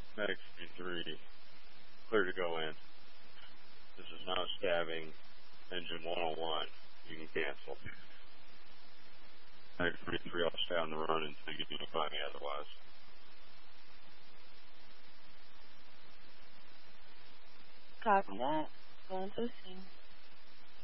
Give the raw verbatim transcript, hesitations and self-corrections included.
Medic three, clear to go in. This is now stabbing engine one oh one. You can cancel. Medic three, I'll stay on the run until you notify me otherwise. Copy that. Going to the scene.